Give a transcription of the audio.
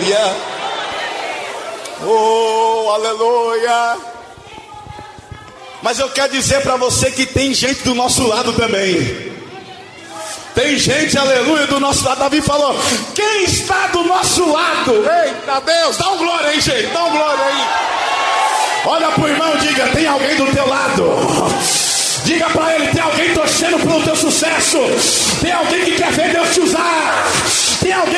Oh, aleluia. Mas eu quero dizer para você que tem gente do nosso lado também. Tem gente, aleluia, do nosso lado. Davi falou: quem está do nosso lado? Eita Deus, dá um glória aí, gente, dá um glória aí. Olha pro irmão, diga: tem alguém do teu lado. Diga para ele: tem alguém torcendo pelo teu sucesso. Tem alguém que quer ver Deus te usar. Tem alguém